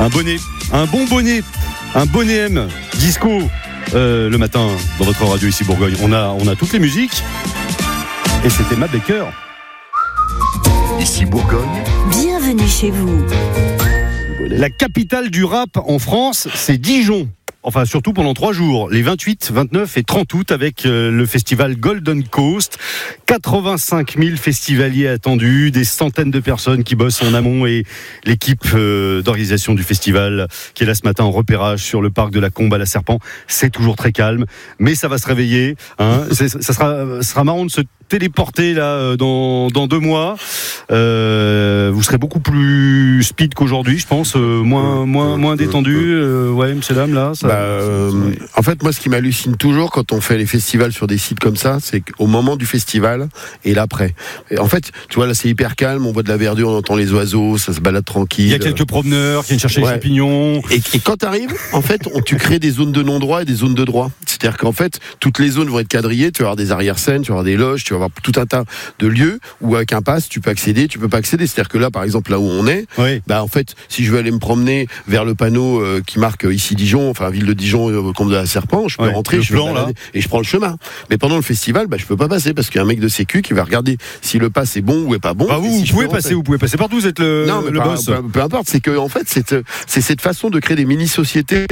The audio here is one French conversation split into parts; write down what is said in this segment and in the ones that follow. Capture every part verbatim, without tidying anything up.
Un bonnet, un bon bonnet, un bonnet M, disco, euh, le matin dans votre radio ici Bourgogne. On a, on a toutes les musiques. Et c'était Emma Baker. Ici Bourgogne. Bienvenue chez vous. La capitale du rap en France, c'est Dijon. Enfin, surtout pendant trois jours, les vingt-huit, vingt-neuf et trente août, avec euh, le festival Golden Coast. quatre-vingt-cinq mille festivaliers attendus, des centaines de personnes qui bossent en amont et l'équipe euh, d'organisation du festival qui est là ce matin en repérage sur le parc de la Combe à la Serpent. C'est toujours très calme, mais ça va se réveiller. Hein. C'est, ça sera, ça sera marrant de se téléporter là dans, dans deux mois. Euh, vous serez beaucoup plus speed qu'aujourd'hui, je pense, euh, moins, moins, moins détendu. Euh, ouais, monsieur Dame, là. Ça, bah, euh, en fait, moi, ce qui m'hallucine toujours quand on fait les festivals sur des sites comme ça, c'est qu'au moment du festival et l'après. Et en fait, tu vois, là, c'est hyper calme. On voit de la verdure, on entend les oiseaux, ça se balade tranquille. Il y a quelques promeneurs qui viennent chercher ouais. les champignons. Et, et quand tu arrives, en fait, on, tu crées des zones de non-droit et des zones de droit. C'est-à-dire qu'en fait, toutes les zones vont être quadrillées. Tu vas avoir des arrière-scènes, tu vas avoir des loges, tu vas avoir tout un tas de lieux où avec un pass, tu peux accéder, tu peux pas accéder. C'est-à-dire que là, par exemple, là où on est, oui. bah en fait, si je veux aller me promener vers le panneau euh, qui marque euh, ici Dijon, enfin ville de Dijon, euh, Combe de la Serpent, je peux ouais, rentrer, je plan, là. Et je prends le chemin. Mais pendant le festival, bah je peux pas passer parce qu'il y a un mec de sécu qui va regarder si le pass est bon ou est pas bon. Bah vous, si vous pouvez passer, vous pouvez passer partout. Vous êtes le, non, mais le pas, boss. Peu, peu importe. C'est que en fait, c'est, c'est cette façon de créer des mini-sociétés.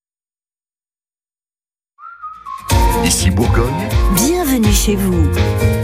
Ici Bourgogne. Bienvenue chez vous.